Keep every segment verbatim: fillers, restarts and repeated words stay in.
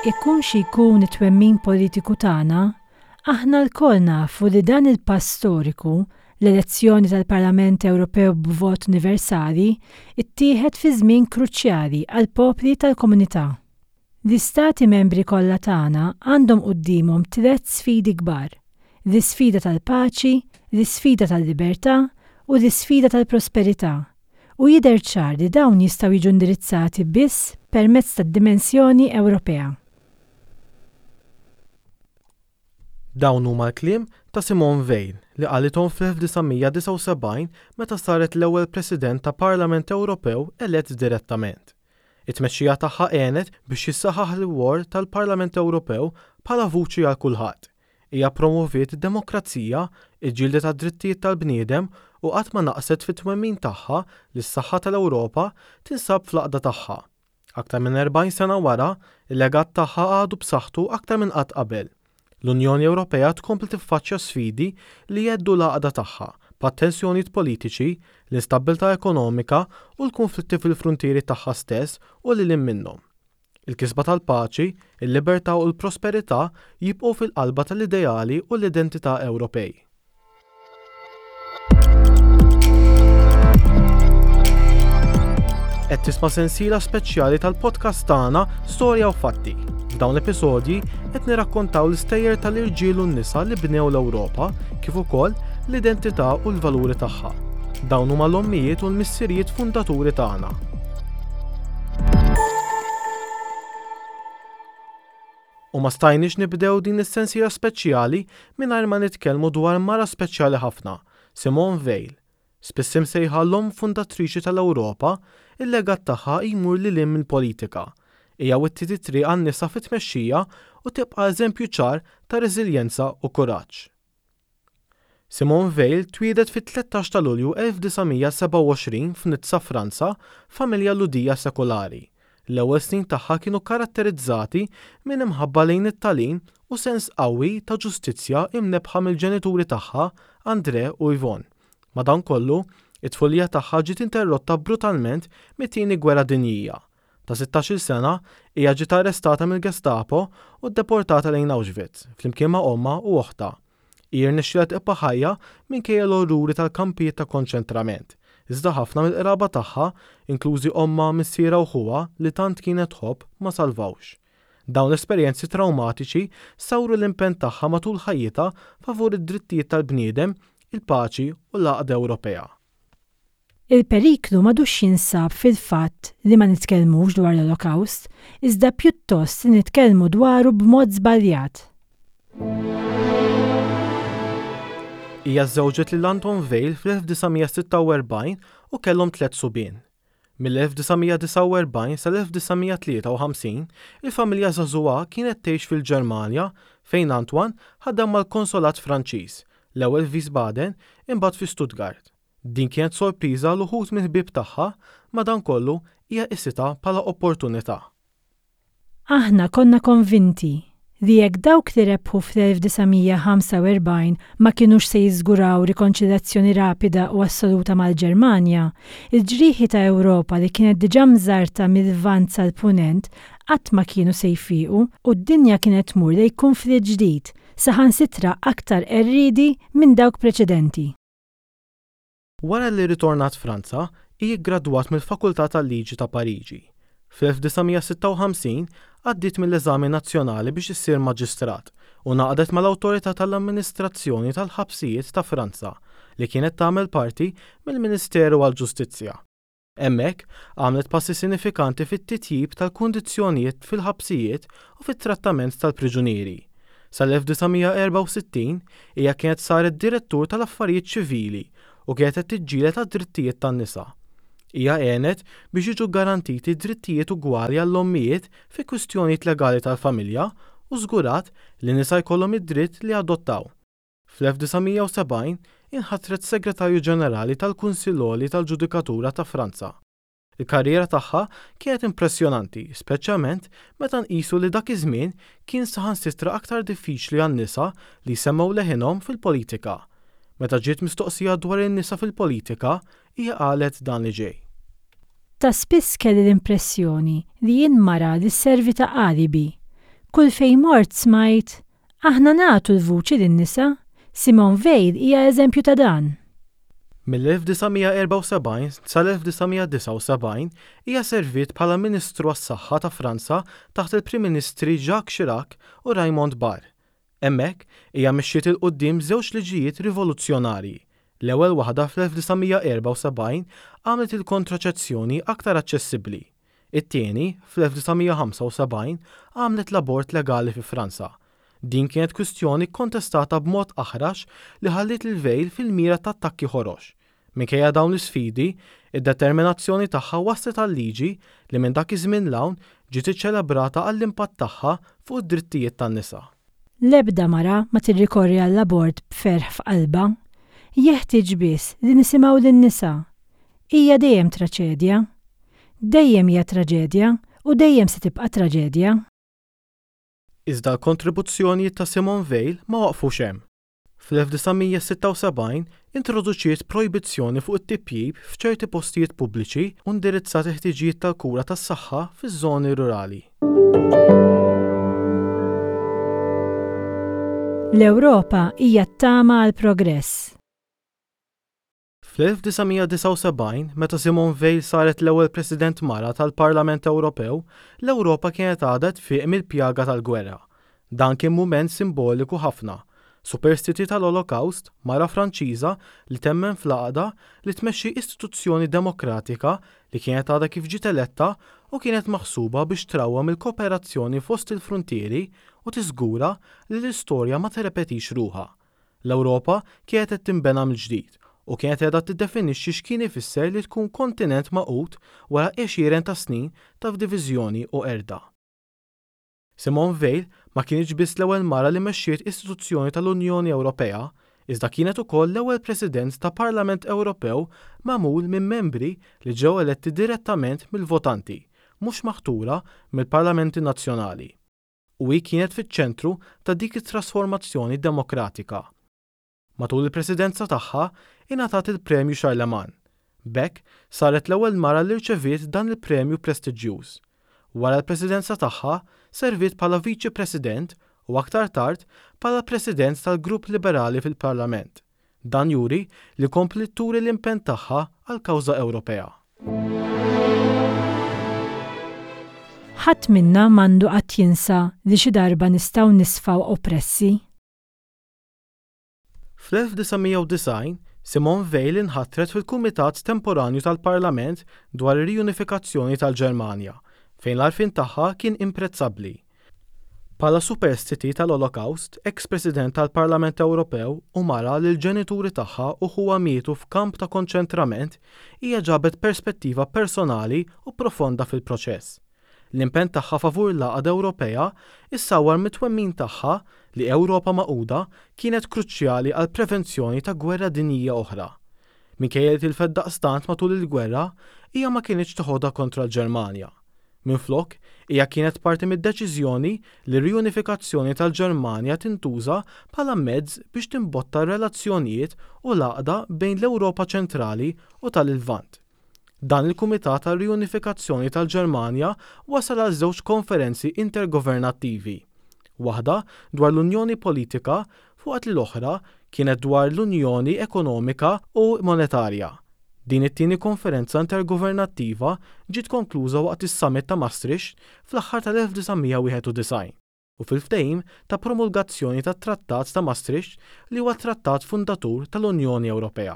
Ikun xi jkun it-twemmin politiku tagħna, aħna lkoll nafu li dan il-pass storiku, l-elezzjoni tal-Parlament Ewropew b'vot universali, ittieħed fi żmien kruċjali għall popli tal-komunità. L-istati membri kollha tagħna għandhom qudiemhom tliet sfidi kbar: l-isfida tal-paċi, l-isfida tal-libertà u l-isfida tal-prosperità. U jidher ċar li dawn jistgħu jiġu indirizzati biss permezz tad-dimensjoni Ewropea. Dawn huma l-kliem ta' Simone Veil li qalithom fl-elf tisa' disa' u sebgħin meta saret l-ewwel President ta' Parlament Ewropew elett direttament. It-tmexxija tagħha għenet biex jissaħħaħ l-wol tal-Parlament Ewropew bħala vuċi għal kulħadd. Hija promoviet id-demokrazija, il-ġilda tad-drittijiet tal-bniedem u qatt ma naqset fit-twemmin tagħha li s-saħħa tal-Ewropa tinsab fl-għaqda tagħha. Aktar minn erbgħin sena wara, il-legat tagħha għadu b'saħħtu aktar minn qatt qabel. L-Unjoni Ewropea tkompli tiffaċċja sfidi li jeddu l-għaqda tagħha b'attensjonijiet politiċi, l-instabbiltà ekonomika u l-konflitti fil-fruntieri tagħha stess u lil hemm minnhom. Il-kisba tal-paċi, il-libertà u l-prosperità jibqgħu fil-qalba tal-ideali u l-identità Ewropej. Qed tisma' sensiela speċjali tal-podcast tagħna Storja u Fatti. F'dawn l-episodji qed nirrakkontaw l-istejjer tal-irġiel u n-nisa li bnew l-Ewropa kif ukoll l-identità u l-valuri tagħha. Dawn huma l-ommijiet u l-missirijiet fundaturi tagħna. U ma stajniex nibdew din is-sensiela speċjali mingħajr ma nitkellmu dwar mara speċjali ħafna, Simone Veil. Spiss imsejħa l-omm fundatriċi tal-Ewropa, il-legat tagħha jmur lil hemm il-politika. Hija wittiti triq għan-nisa fit-tmexxija u tibqa' eżempju ċar ta' reżiljenza u kuraġġ. Simone Veil twieldet fit-tlettax ta' Lulju elf tisa' seba' u għoxrin f'Nizza, Franza, familja ludija sekolari. L-ewwel snin tagħha kienu karatterizzati minn imħabba lejn it-tagħlim u sens qawwi ta' ġustizzja imnebħa mill-ġenituri tagħha, André u Yvonne. Madankollu, it-tfulija tagħha ġiet interrotta brutalment mit-tieni gwerra dinjija. Ta' sittax-il sena hija ġiet arrestata mill-Gestapo u ddeportata lejn Auschwitz flimkien ma' omma u oħta. Hi rnexxielha tibqa' ħajja minkejja l-orruri tal-kampijiet ta' konċentrament. Iżda ħafna mill-qraba tagħha, inklużi omma, missiera u ħuha li tant kienet tħobb ma salvawx. Dawn l-esperjenzi traumatiċi sawru l-impenn tagħha matul ħajjitha favur id-drittijiet tal-bniedem, il-paċi u l-għaqda Ewropea. Il-periklu m'għadux jinsab fil-fatt li ma nitkellmux dwar l-Olokawst, iżda pjuttost li nitkellmu dwaru b'mod żbaljat. Hija żżewġet lil Anton Veil fl-elf tisa' sitta u erbgħin u kellhom tliet subien. Mill-elf tisa' disa' u erbgħin sal-elf tisa' tlieta u ħamsin, il-familja żagħżugħa kienet tgħix fil-Ġermanja fejn Antoine ħaddem mal-Konsolat Franċiż, l-ewwel f'Wiesbaden imbagħad fi Stuttgart. Din kienet sorpriża l uħud mill-ħbieb tagħha, madankollu hija qisitha bħala opportunità. Aħna konna konvinti li jekk dawk li rebħu fl-elf tisa' ħamsa u erbgħin ma kinux se jiżguraw rikonċiljazzjoni rapida u assoluta mal-Ġermanja, il-ġrieħi ta' Ewropa li kienet diġà mżarta mill-lvant sal-punent qatt ma kienu se jfiequ u d-dinja kienet tmur lejn konflitt ġdid, saħansitra aktar erridi minn dawk preċedenti. Wara li ritornat Franza, hi ggradwat mill-Fakultà tal-Liġi ta' Pariġi. Fl-elf tisa' sitta u ħamsin għaddiet mill-eżami nazzjonali biex issir maġistrat u naqdet mal-Awtorità tal-Amministrazzjoni tal-Ħabsijiet ta' Franza li kienet tagħmel parti mill-Ministeru għall-Ġustizzja. Hemmhekk għamlet passi sinifikanti fit-titjib tal-kundizzjonijiet fil-ħabsijiet u fit-trattament tal-priġunieri. Sal-elf tisa' erba' u sittin hija kienet saret direttur tal-affarijiet ċivili u kienet qed tiġġieled għad-drittijiet tan-nisa. Hija għenet biex jiġu garantiti drittijiet ugwali għall-ommijiet fi kwistjonijiet legali tal-familja u żgurat li nisa jkollhom id-dritt li adottaw. Fl-elf tisa' u sebgħin inħatret Segretarju Ġenerali tal-Kunsill Għoli tal-Ġudikatura ta' Franza. Il-karriera tagħha kienet impressjonanti, speċjalment meta nqisu li dak iż-żmien kien saħansitra aktar diffiċli għan-nisa li semmew leħinhom fil-politika. Meta ġiet mistoqsija dwar in-nisa fil-politika, hija qalet dan li ġej. Ta' spiss kelli l-impressjoni li jien mara li sservi ta' qalibi. kull fejn mort smajt, aħna nagħtu l-vuċi lin-nisa, Simone Veil hija eżempju ta' dan. mill-elf-tisa-erba' sal-elf-tisa' disa' hija servit bħala Ministru għas-Saħħa ta' Franza taħt il-Prim Ministri Jacques Chirac u Raymond Barre. Hemmhekk hija mexxiet il quddiem żewġ liġijiet rivoluzzjonarji. L-ewwel waħda fl-elf-tisa' għamlet il-kontraċezzjoni aktar aċċessibbli. It-tieni fl-elf-tisa' għamlet l-abort legali fi Franza. Din kienet kwistjoni kontestata b'mod aħrax li ħallit il-Veil fil-mira ta' attakki ħorox. Minkejja dawn l-isfidi, id-determinazzjoni tagħha waslet għal-liġi li minn dak iż-żmien l-hawn ġiet iċċelebrata għall-impatt tagħha fuq id-drittijiet tan-nisa. L-ebda mara ma tirrikorri għall-abort b'ferħ f'qalba, jeħtieġ biss li nisimgħu lin-nisa. Hija dejjem traċedja. Dejjem hija traġedja u dejjem se tibqa' traġedja. Iżda l-kontribuzzjonijiet ta' Simone Veil ma waqfux hemm. fl-elf-tisa' introduċiet projbizzjoni fuq it-tipjib f'ċerti postijiet pubbliċi u indirizzat il-ħtiġijiet tal-kura tas-saħħa fiż-żoni rurali. L-Ewropa hija t-tama għal progress. fl-elf-tisa' meta Simone Veil saret l-ewwel President mara tal-Parlament Ewropew, l-Ewropa kienet għadha tfieq mill-pjaga tal-gwerra. Dan kien mument simboliku ħafna. Superstiti tal-Olokawst, mara Franċiża li temmen fl-għaqda li tmexxi istituzzjoni demokratika li kienet għadha kif ġiet eletta u kienet maħsuba biex trawwam il-kooperazzjoni fost il-frontieri u tiżgura li l-istorja ma tirrepetix ruħha. L-Ewropa kienet qed tinbena mill-ġdid u kienet qiegħda tiddefinixxi x'kien ifisser li tkun kontinent maqut wara għexieren ta' snin ta' f'diviżjoni u erda. Simone Veil ma kienx biss l-ewwel mara li mexxiet istituzzjoni tal-Unjoni Ewropea, iżda kienet ukoll l-ewwel President ta' Parlament Ewropew magħmul minn membri li ġew eletti direttament mill-votanti, mhux maħtura mill-Parlamenti Nazzjonali. U hi kienet fiċ-ċentru ta' dik it-trasformazzjoni demokratika. Matul il-presidenza tagħha ingħatat il-Premju Charlemagne. B'hekk saret l-ewwel mara li rċeviet dan il-premju prestiġjuż. Wara l-presidenza tagħha serviet bħala Viċi President u aktar tard bħala President tal-Grupp Liberali fil-Parlament. Dan juri li kompli turi l-impenn tagħha għall-kawża Ewropea. Ħadd minna m'għandu qatt jinsa li xi darba nistgħu nisfgħu oppressi. fl-elf-tisa' Simone Veil inħattret fil-Kumitat Temporanju tal-Parlament dwar ir-riunifikazzjoni tal-Ġermanja, fejn l-għarfien tagħha kien imprezzabbli. Bħala superstiti tal-Olokawst, ex-President tal-Parlament Ewropew u mara li l-ġenituri tagħha u huwa mietu f'kamp ta' konċentrament hija ġabet perspettiva personali u profonda fil-proċess. L-impenn tagħha favur l-Għaqda Ewropea issawwar mit-twemmin tagħha li Ewropa Magħquda kienet kruċjali għal prevenzjoni ta' gwerra dinjija oħra. Minkejja li tilfed daqstant matul il-gwerra, hija ma kienx toħodha kontra l-Ġermanja. Minflok, hija kienet parti mid-deċiżjoni li r-riunifikazzjoni tal-Ġermanja tintuża bħala mezz biex timbotta relazzjonijiet u l-għaqda bejn l-Ewropa ċentrali u tal-Ilvant. Dan il-Kumitat tal-Riunifikazzjoni tal-Ġermanja wasal għal żewġ konferenzi intergovernattivi. Waħda dwar l-Unjoni Politika fuq l-oħra kienet dwar l-Unjoni Ekonomika u Monetarja. Din it-tieni konferenza intergovernattiva ġiet konkluża waqt is-Summit ta' Maastricht fl-aħħar tal-elf-tisa' u fil-ftehim ta' promulgazzjoni tat-Trattat ta' Maastricht li huwa trattat fundatur tal-Unjoni Ewropea.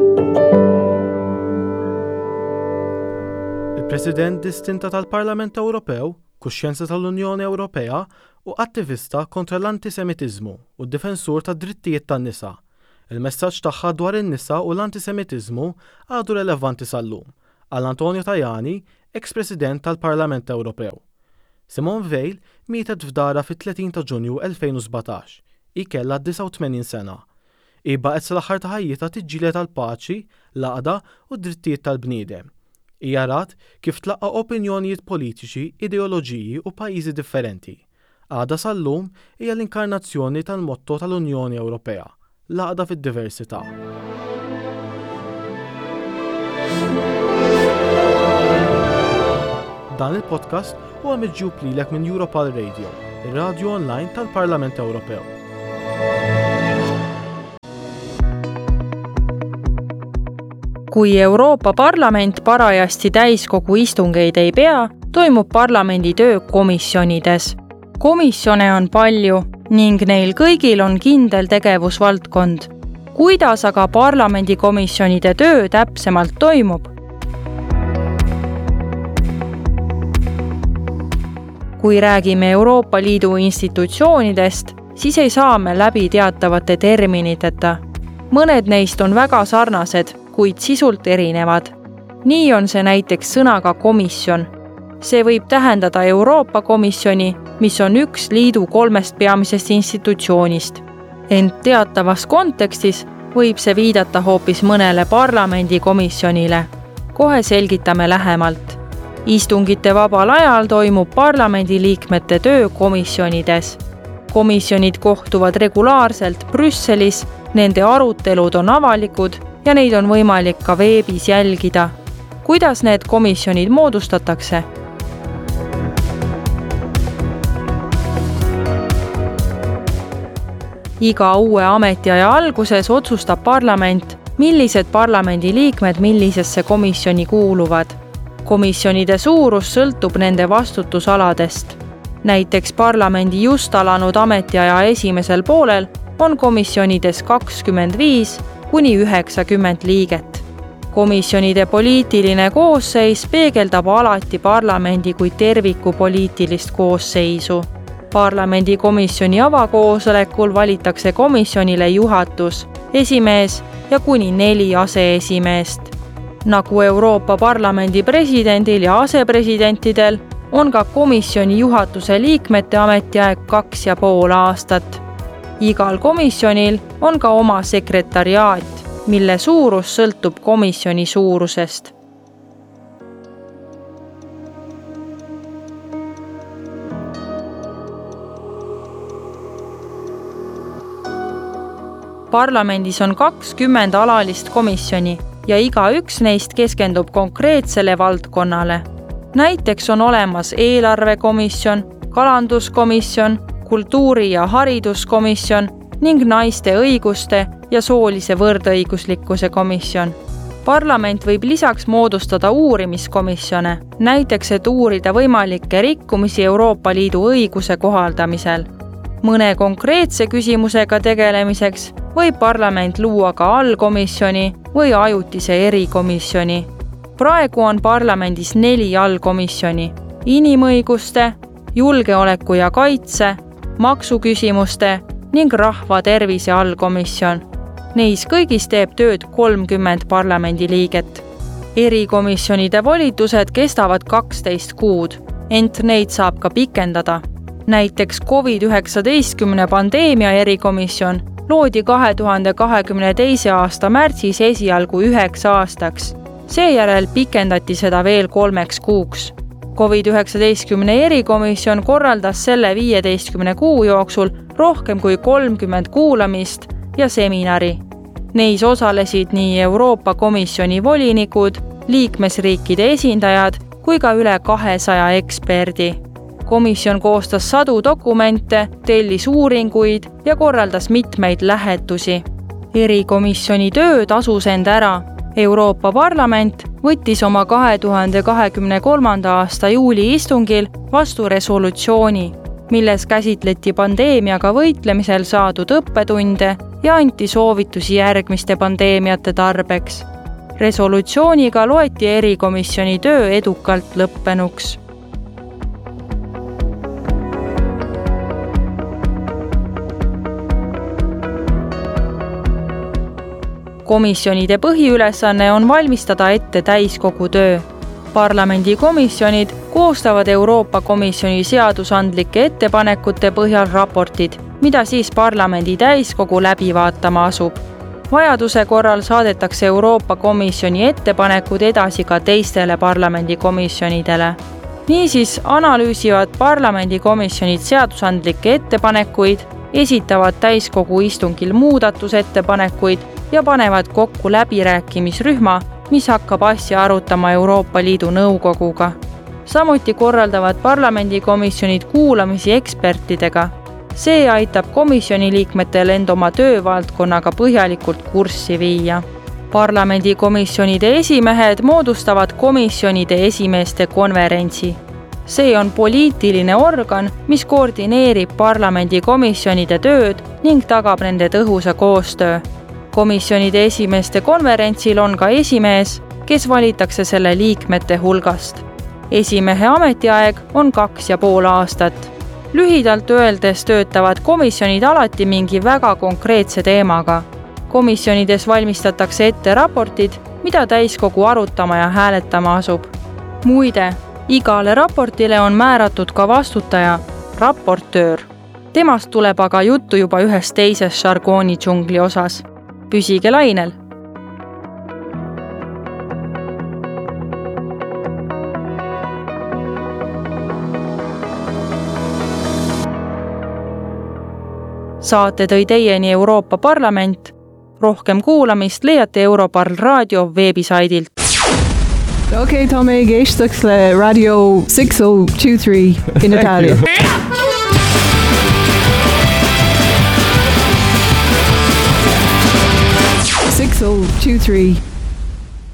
Il-President distinta tal-Parlament Ewropew, kuxjenza tal-Unjoni Ewropea u attivista kontra l-antisemitiżmu u d-difensur tad drittijiet tan-nisa. Il-messaġġ tagħha dwar in-nisa u l-antisemitiżmu għadu relevanti sal-lum għal Antonio Tajani, ex-President tal-Parlament Ewropew. Simone Veil mietet f'dara fit-tletin ta' Ġunju elfejn u sbatax, hi kellha disa' u tmenin sena. Hi baqgħet sal-aħħar ta' ħajjitha tiġġieled tal-paċi, l-għaqda u d-drittijiet tal-bniedem. Hija rat kif tlaqqa opinjonijiet politiċi, ideoloġiji u pajjiżi differenti. Għada sal-lum hija l-inkarnazzjoni tal-motto tal-Unjoni Ewropea, l-għaqda fid-diversità. Dan il-podcast huwa miġġub lilek minn Europal Radio. ir-radju online tal-Parlament Ewropew. Kui Euroopa Parlament parajasti täiskogu istungeid ei pea, toimub parlamendi töö komisjonides. Komisjone on palju ning neil kõigil on kindel tegevusvaldkond. Kuidas aga parlamendi komisjonide töö täpsemalt toimub? Kui räägime Euroopa Liidu institutsioonidest, siis ei saa me läbi teatavate terminiteta. Mõned neist on väga sarnased, kuid sisult erinevad. Nii on see näiteks sõnaga komisjon. See võib tähendada Euroopa Komisjoni, mis on üks liidu kolmest peamisest institutsioonist. Ent teatavas kontekstis võib see viidata hoopis mõnele parlamendi komisjonile. Kohe selgitame lähemalt. Istungite vabal ajal toimub parlamendi liikmete töö komisjonides. Komisjonid kohtuvad regulaarselt Brüsselis, nende arutelud on avalikud ja neid on võimalik ka veebis jälgida. Kuidas need komisjonid moodustatakse? Iga uue ametiaja alguses otsustab parlament, millised parlamendi liikmed millisesse komisjoni kuuluvad. Komisjonide suurus sõltub nende vastutusaladest. Näiteks parlamendi just alanud ametiaja esimesel poolel on komisjonides kakskümmend viis kuni üheksakümmend liiget. Komisjonide poliitiline koosseis peegeldab alati parlamendi kui terviku poliitilist koosseisu. Parlamendi komisjoni avakoosolekul valitakse komisjonile juhatus, esimees ja kuni neli aseesimeest. Nagu Euroopa Parlamendi presidendil ja asepresidentidel on ka komisjoni juhatuse liikmete ametiaeg kaks ja pool aastat. Igal komisjonil on ka oma sekretariaat, mille suurus sõltub komisjoni suurusest. Parlamendis on kakskümmend alalist komisjoni ja iga üks neist keskendub konkreetsele valdkonnale. Näiteks on olemas eelarvekomisjon, kalanduskomisjon, kultuuri- ja hariduskomisjon ning naiste õiguste ja soolise võrdõiguslikkuse komisjon. Parlament võib lisaks moodustada uurimiskomisjone, näiteks et uurida võimalikke rikkumisi Euroopa Liidu õiguse kohaldamisel. Mõne konkreetse küsimusega tegelemiseks võib parlament luua ka allkomisjoni või ajutise erikomisjoni. Praegu on parlamendis neli allkomisjoni: inimõiguste, julgeoleku ja kaitse, maksuküsimuste ning rahva tervise allkomisjon. Neis kõigis teeb tööd kolmkümmend parlamendi liiget. Erikomisjonide volitused kestavad kaksteist kuud, ent neid saab ka pikendada. Näiteks covid üheksateist pandeemia erikomisjon loodi kahe tuhande kahekümne teise aasta märtsis esialgu üheks aastaks. Seejärel pikendati seda veel kolmeks kuuks. covid üheksateist erikomisjon korraldas selle viieteistkümne kuu jooksul rohkem kui kolmkümmend kuulamist ja seminari. Neis osalesid nii Euroopa Komisjoni volinikud, liikmesriikide esindajad kui ka üle kahesaja eksperdi. Komisjon koostas sadu dokumente, tellis uuringuid ja korraldas mitmeid lähetusi. Erikomisjoni töö tasus end ära. Euroopa Parlament võttis oma kahe tuhande kahekümne kolmanda aasta juuli istungil vastu resolutsiooni, milles käsitleti pandeemiaga võitlemisel saadud õppetunde ja anti soovitusi järgmiste pandeemiate tarbeks. Resolutsiooniga loeti erikomisjoni töö edukalt lõppenuks. Komisjonide põhiülesanne on valmistada ette täiskogu töö. Parlamendi komisjonid koostavad Euroopa Komisjoni seadusandlike ettepanekute põhjal raportid, mida siis parlamendi täiskogu läbi vaatama asub. Vajaduse korral saadetakse Euroopa Komisjoni ettepanekud edasi ka teistele parlamendi komisjonidele. Niisiis analüüsivad parlamendi komisjonid seadusandlikke ettepanekuid, esitavad täiskogu istungil muudatusettepanekuid ja panevad kokku läbirääkimisrühma, mis hakkab asja arutama Euroopa Liidu nõukoguga. samuti korraldavad parlamendikomisjonid kuulamisi ekspertidega. See aitab komisjoni liikmetel end oma töövaldkonnaga põhjalikult kurssi viia. Parlamendikomisjonide esimehed moodustavad komisjonide esimeeste konverentsi. See on poliitiline organ, mis koordineerib parlamendikomisjonide tööd ning tagab nende tõhusa koostöö. Komisjonide esimeeste konverentsil on ka esimees, kes valitakse selle liikmete hulgast. Esimehe ametiaeg on kaks ja pool aastat. Lühidalt öeldes töötavad komisjonid alati mingi väga konkreetse teemaga. Komisjonides valmistatakse ette raportid, mida täiskogu arutama ja hääletama asub. Muide, igale raportile on määratud ka vastutaja, raportöör. Temast tuleb aga juttu juba ühes teises žargooni džungli osas. Püsige lainel! Saate tõi teieni Euroopa Parlament. Rohkem kuulamist leiate Europarl raadio veebisaidilt. Ok, Tommy, geestaks le Radio six oh two three in Italia. six oh two three